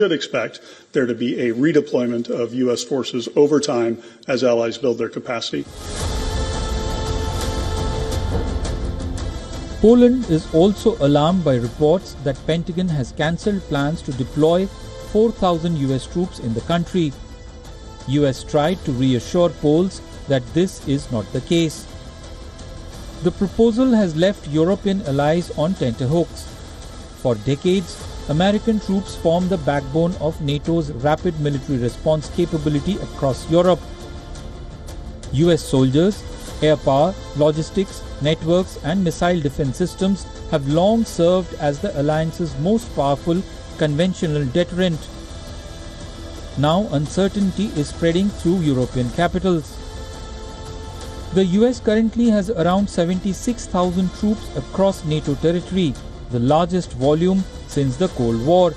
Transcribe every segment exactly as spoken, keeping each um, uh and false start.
should expect there to be a redeployment of U S forces over time as allies build their capacity. Poland is also alarmed by reports that Pentagon has cancelled plans to deploy four thousand U S troops in the country. U S tried to reassure Poles that this is not the case. The proposal has left European allies on tenterhooks. For decades, American troops form the backbone of NATO's rapid military response capability across Europe. U S soldiers, air power, logistics, networks and missile defense systems have long served as the alliance's most powerful conventional deterrent. Now uncertainty is spreading through European capitals. The U S currently has around seventy-six thousand troops across NATO territory, the largest volume since the Cold War.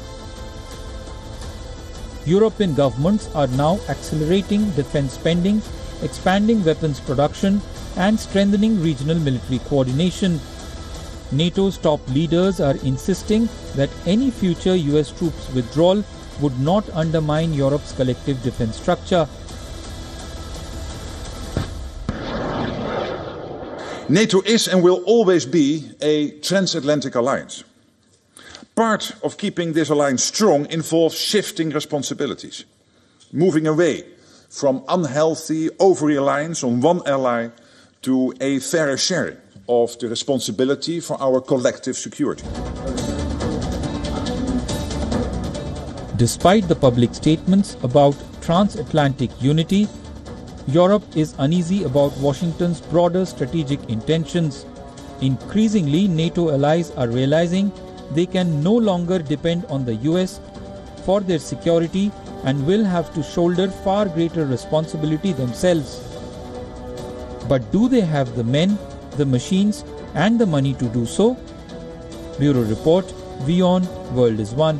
European governments are now accelerating defense spending, expanding weapons production, and strengthening regional military coordination. NATO's top leaders are insisting that any future U S troops withdrawal would not undermine Europe's collective defense structure. NATO is and will always be a transatlantic alliance. Part of keeping this alliance strong involves shifting responsibilities, moving away from unhealthy over-reliance on one ally to a fairer sharing of the responsibility for our collective security. Despite the public statements about transatlantic unity, Europe is uneasy about Washington's broader strategic intentions. Increasingly, NATO allies are realizing they can no longer depend on the U S for their security and will have to shoulder far greater responsibility themselves. But do they have the men, the machines, and the money to do so? Bureau Report, WION, World is One.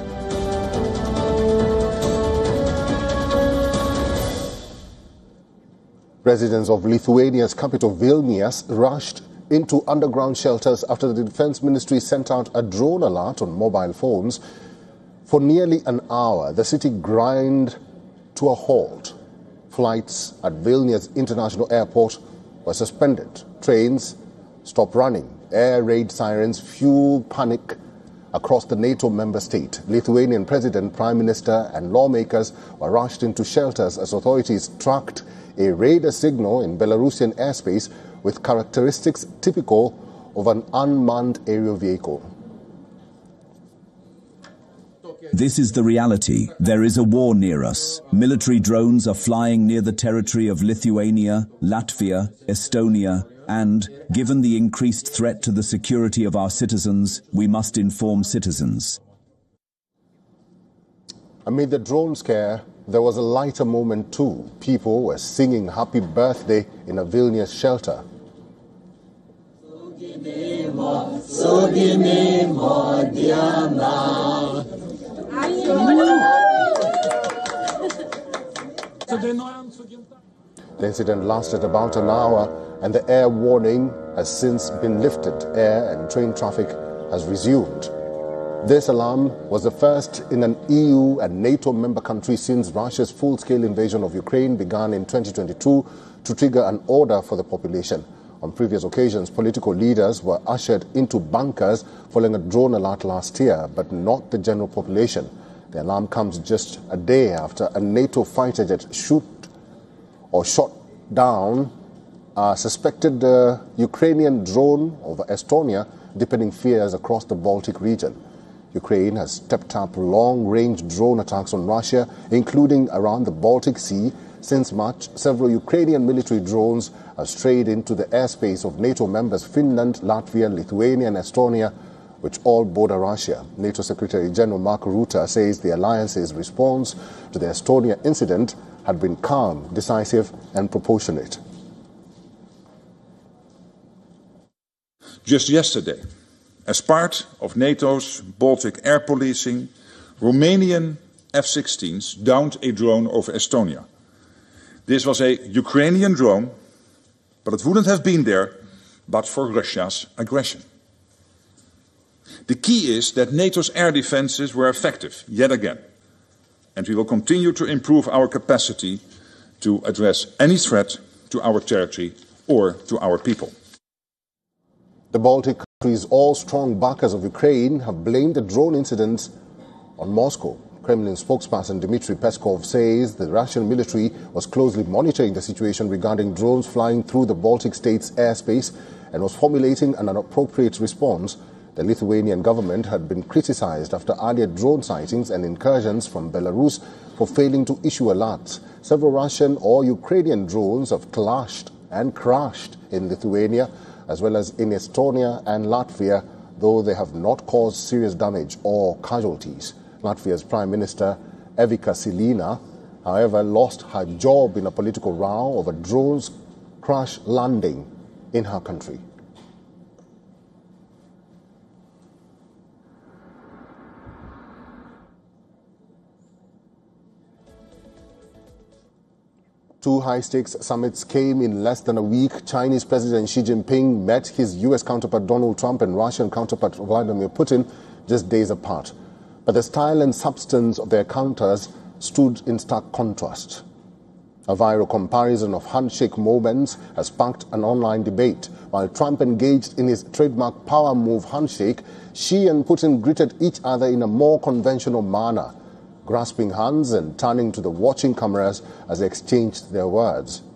Residents of Lithuania's capital Vilnius rushed into underground shelters after the Defense Ministry sent out a drone alert on mobile phones. For nearly an hour, the city ground to a halt. Flights at Vilnius International Airport were suspended. Trains stopped running. Air raid sirens fueled panic across the NATO member state. Lithuanian president, prime minister and lawmakers were rushed into shelters as authorities tracked a radar signal in Belarusian airspace with characteristics typical of an unmanned aerial vehicle. This is the reality. There is a war near us. Military drones are flying near the territory of Lithuania, Latvia, Estonia, and, given the increased threat to the security of our citizens, we must inform citizens. Amid the drone scare, there was a lighter moment too. People were singing happy birthday in a Vilnius shelter. The incident lasted about an hour and the air warning has since been lifted. Air and train traffic has resumed. This alarm was the first in an E U and NATO member country since Russia's full-scale invasion of Ukraine began in twenty twenty-two to trigger an order for the population. On previous occasions, political leaders were ushered into bunkers following a drone alert last year, but not the general population. The alarm comes just a day after a NATO fighter jet shoot or shot down a suspected uh, Ukrainian drone over Estonia, deepening fears across the Baltic region. Ukraine has stepped up long-range drone attacks on Russia, including around the Baltic Sea. Since March, several Ukrainian military drones have strayed into the airspace of NATO members Finland, Latvia, Lithuania and Estonia, which all border Russia. NATO Secretary General Mark Rutte says the alliance's response to the Estonia incident had been calm, decisive and proportionate. Just yesterday, as part of NATO's Baltic air policing, Romanian F sixteens downed a drone over Estonia. This was a Ukrainian drone, but it wouldn't have been there but for Russia's aggression. The key is that NATO's air defenses were effective, yet again. and we will continue to improve our capacity to address any threat to our territory or to our people. The Baltic countries, all strong backers of Ukraine, have blamed the drone incident on Moscow. Kremlin spokesperson Dmitry Peskov says the Russian military was closely monitoring the situation regarding drones flying through the Baltic states' airspace and was formulating an appropriate response. The Lithuanian government had been criticized after earlier drone sightings and incursions from Belarus for failing to issue alerts. Several Russian or Ukrainian drones have clashed and crashed in Lithuania as well as in Estonia and Latvia, though they have not caused serious damage or casualties. Latvia's Prime Minister Evika Silina, however, lost her job in a political row over drones crash landing in her country. Two high-stakes summits came in less than a week. Chinese President Xi Jinping met his U S counterpart Donald Trump and Russian counterpart Vladimir Putin just days apart. But the style and substance of their encounters stood in stark contrast. A viral comparison of handshake moments has sparked an online debate. While Trump engaged in his trademark power move handshake, Xi and Putin greeted each other in a more conventional manner, grasping hands and turning to the watching cameras as they exchanged their words.